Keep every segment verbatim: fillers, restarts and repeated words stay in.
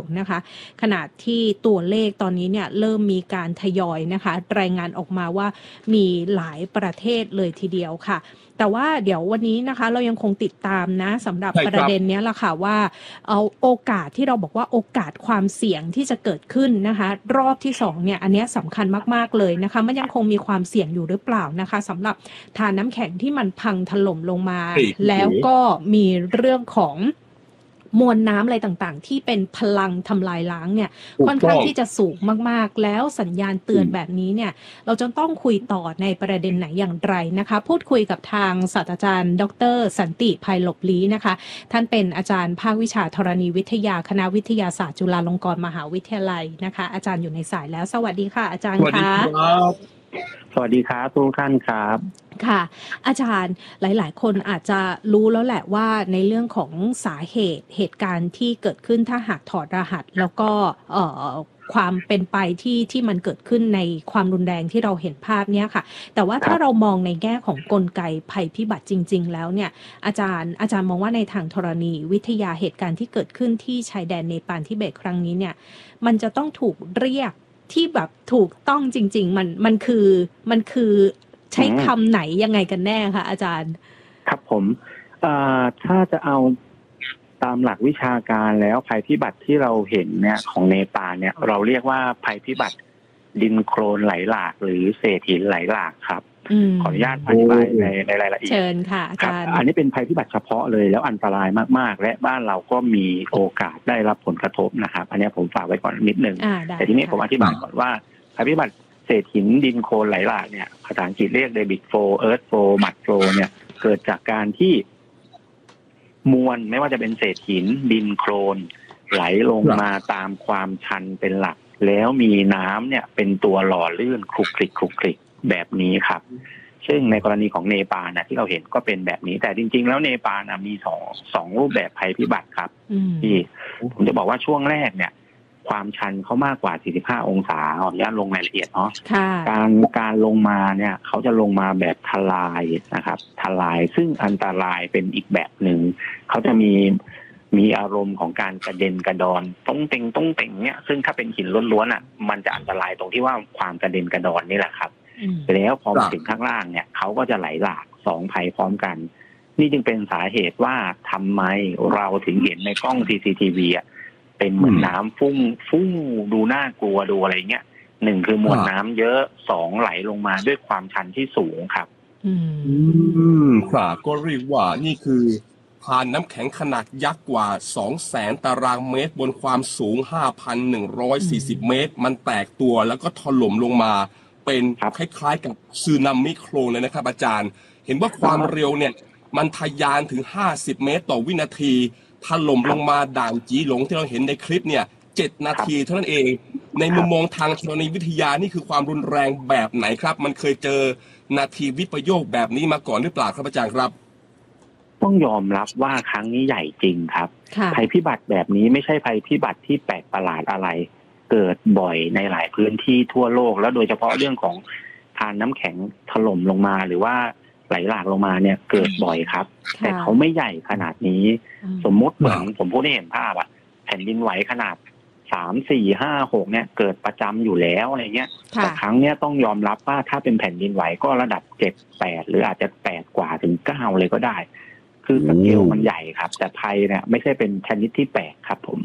นะคะขณะที่ตัวเลขตอนนี้เนี่ยเริ่มมีการทยอยนะคะรายงานออกมาว่ามีหลายประเทศเลยทีเดียวค่ะแต่ว่าเดี๋ยววันนี้นะคะเรายังคงติดตามนะสำหรับประเด็นนี้ละค่ะว่าเอาโอกาสที่เราบอกว่าโอกาสความเสี่ยงที่จะเกิดขึ้นนะคะรอบที่สองเนี่ยอันนี้สำคัญมากๆเลยนะคะมันยังคงมีความเสี่ยงอยู่หรือเปล่านะคะสำหรับทานน้ำแข็งที่มันพังถล่มลงมาแล้วก็มีเรื่องของมวลน้ำอะไรต่างๆที่เป็นพลังทำลายล้างเนี่ยค่อนข้างที่จะสูงมากๆแล้วสัญญาณเตือนแบบนี้เนี่ยเราจะต้องคุยต่อในประเด็นไหนอย่างไรนะคะพูดคุยกับทางศาสตราจารย์ดรสันติไพลบลี้นะคะท่านเป็นอาจารย์ภาควิชาธรณีวิทยาคณะวิทยาศาสตร์จุฬาลงกรณ์มหาวิทยาลัยนะคะอาจารย์อยู่ในสายแล้วสวัสดีค่ะอาจารย์คะสวัสดีครับทุกท่านครับค่ะอาจารย์หลายๆคนอาจจะรู้แล้วแหละว่าในเรื่องของสาเหตุเหตุการณ์ที่เกิดขึ้นถ้าหากถอดรหัสแล้วก็เอ่อความเป็นไปที่ที่มันเกิดขึ้นในความรุนแรงที่เราเห็นภาพเนี้ยค่ะแต่ว่าถ้าเรามองในแง่ของกลไกภัยพิบัติจริงๆแล้วเนี่ยอาจารย์อาจารย์มองว่าในทางธรณีวิทยาเหตุการณ์ที่เกิดขึ้นที่ชายแดนเนปาลทิเบตครั้งนี้เนี่ยมันจะต้องถูกเรียกที่แบบถูกต้องจริงๆมันมันคือมันคือใช้คำไหนยังไงกันแน่คะอาจารย์ครับผมถ้าจะเอาตามหลักวิชาการแล้วภัยพิบัติที่เราเห็นเนี่ยของเนปาลเนี่ยเราเรียกว่าภัยพิบัติดินโคลนไหลหลากหรือเศษหินไหลหลากครับขออนุญาตอธิบายในในรายละเอียดเชิญค่ะอาจารย์อันนี้เป็นภัยพิบัติเฉพาะเลยแล้วอันตรายมากๆและบ้านเราก็มีโอกาสได้รับผลกระทบนะครับอันนี้ผมฝากไว้ก่อนนิดนึงแต่ทีนี้ผมอธิบายก่อนว่าภัยพิบัติเศษหินดินโคลนไหลหลากเนี่ยภาษาอังกฤษเรียกเดบิตโฟเอิร์ธโฟมัดโฟเนี่ยเกิดจากการที่มวลไม่ว่าจะเป็นเศษหินดินโคลนไหลลงมาตามความชันเป็นหลักแล้วมีน้ำเนี่ยเป็นตัวหล่อลื่นคลุกคลิกคลุกคลิกแบบนี้ครับซึ่งในกรณีของเนปาลนะที่เราเห็นก็เป็นแบบนี้แต่จริงๆแล้วเนปาลนะมีสองสองรูปแบบภัยพิบัติครับที่ผมจะบอกว่าช่วงแรกเนี่ยความชันเขามากกว่าสี่สิบห้าองศาขออนุญาตลงรายละเอียดเนาะการการลงมาเนี่ยเขาจะลงมาแบบทลายนะครับทลายซึ่งอันตรายเป็นอีกแบบหนึ่งเขาจะมีมีอารมณ์ของการกระเด็นกระดอนต้องเต็งต้องเต็งเนี่ยซึ่งถ้าเป็นหินล้วนๆอ่ะมันจะอันตรายตรงที่ว่าความกระเด็นกระดอนนี่แหละครับแล้วพอมาถึงข้างล่างเนี่ยเขาก็จะไหลหลากสองภัยพร้อมกันนี่จึงเป็นสาเหตุว่าทำไมเราถึงเห็นในกล้อง ซี ซี ที วี อ่ะเป็นเหมือนน้ำฟุ้งฟุ้งดูน่ากลัวดูอะไรเงี้ยหนึ่งคือมวลน้ำเยอะสองไหลลงมาด้วยความชันที่สูงครับอืมค่ะก็เรียกว่านี่คือทานน้ำแข็งขนาดยักษ์กว่า สองแสน ตารางเมตรบนความสูง ห้าพันหนึ่งร้อยสี่สิบ เมตรมันแตกตัวแล้วก็ถล่มลงมาเป็นคล้ายๆกับสึนามิโคลนเลยนะครับอาจารย์เห็นว่าความเร็วเนี่ยมันทะยานถึงห้าสิบเมตรต่อวินาทีถล่มลงมาด่านจีหลงที่เราเห็นในคลิปเนี่ยเจ็ดนาทีเท่านั้นเองในมุมมองทางธรณีวิทยานี่คือความรุนแรงแบบไหนครับมันเคยเจอนาทีวิปโยคแบบนี้มาก่อนหรือเปล่าครับอาจารย์ครับต้องยอมรับว่าครั้งนี้ใหญ่จริงครับภัยพิบัติแบบนี้ไม่ใช่ภัยพิบัติที่แปลกประหลาดอะไรเกิดบ่อยในหลายพื้นที่ทั่วโลกแล้วโดยเฉพาะเรื่องของทานน้ำแข็งถล่มลงมาหรือว่าไหลหลากลงมาเนี่ยเกิดบ่อยครับแต่เขาไม่ใหญ่ขนาดนี้สมมติเหมือนผมพูดให้เห็นภาพอะแผ่นดินไหวขนาดสามสี่ห้าหกเนี่ยเกิดประจำอยู่แล้วอะไรเงี้ยแต่ครั้งเนี้ยต้องยอมรับว่าถ้าเป็นแผ่นดินไหวก็ระดับเจ็ดแปดหรืออาจจะแปดกว่าถึงเก้าเลยก็ได้คือสเกลมันใหญ่ครับแต่ภัยเนี่ยไม่ใช่เป็นชนิดที่แปลกครับผม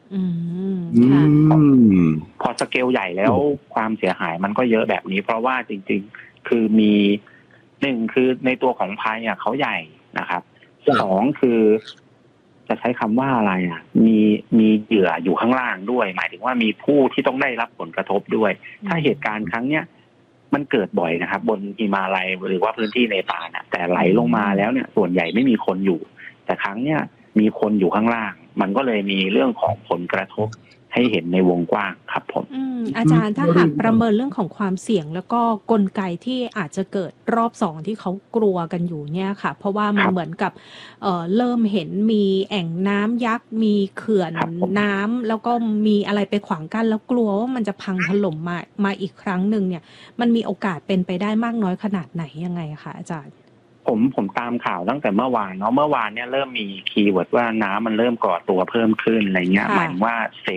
พอสเกลใหญ่แล้วความเสียหายมันก็เยอะแบบนี้เพราะว่าจริงๆคือมีหนึ่งคือในตัวของภัยอ่ะเขาใหญ่นะครับสองคือจะใช้คำว่าอะไรอ่ะมีมีเหยื่ออยู่ข้างล่างด้วยหมายถึงว่ามีผู้ที่ต้องได้รับผลกระทบด้วยถ้าเหตุการณ์ครั้งเนี้ยมันเกิดบ่อยนะครับบนหิมาลัยหรือว่าพื้นที่เนปาลนะแต่ไหลลงมาแล้วเนี่ยส่วนใหญ่ไม่มีคนอยู่แต่ครั้งเนี้ยมีคนอยู่ข้างล่างมันก็เลยมีเรื่องของผลกระทบให้เห็นในวงกว้างครับผมอืมอาจารย์ถ้าหากประเมินเรื่องของความเสี่ยงแล้วก็กลไกที่อาจจะเกิดรอบสองที่เขากลัวกันอยู่เนี่ยค่ะเพราะว่ามันเหมือนกับเอ่อเริ่มเห็นมีแอ่งน้ำยักษ์มีเขื่อนน้ำแล้วก็มีอะไรไปขวางกั้นแล้วกลัวว่ามันจะพังถล่มมามาอีกครั้งหนึ่งเนี่ยมันมีโอกาสเป็นไปได้มากน้อยขนาดไหนยังไงคะอาจารย์ผมผมตามข่าวตั้งแต่เมื่อวานเนาะเมื่อวานเนี่ยเริ่มมีคีย์เวิร์ดว่าน้ำมันเริ่มก่อตัวเพิ่มขึ้นอะไรเงี้ยหมายถึงว่าเศ